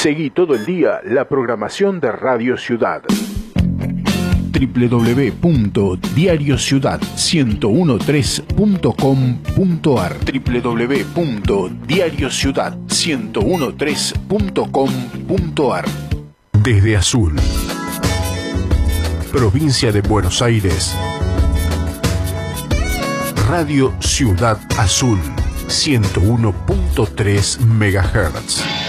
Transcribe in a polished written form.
Seguí todo el día la programación de Radio Ciudad. www.diariociudad1013.com.ar www.diariociudad1013.com.ar Desde Azul, provincia de Buenos Aires, Radio Ciudad Azul, 101.3 MHz.